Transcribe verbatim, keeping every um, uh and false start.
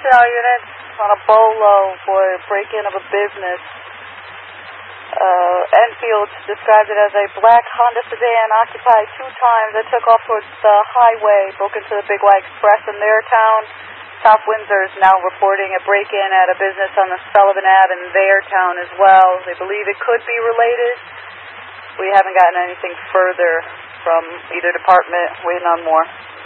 personnel units on a bolo for a break-in of a business. Uh, Enfield described it as a black Honda sedan occupied two times that took off towards the highway, broke into the Big Y Express in their town. South Windsor is now reporting a break-in at a business on the Sullivan Ave in their town as well. They believe it could be related. We haven't gotten anything further from either department. Waiting on more.